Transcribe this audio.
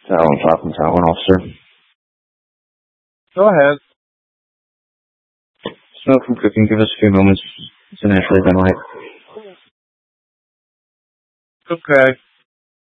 Talon Falcon Talon officer. Go ahead. Smoke from cooking. Give us a few moments to naturally ventilate. Okay.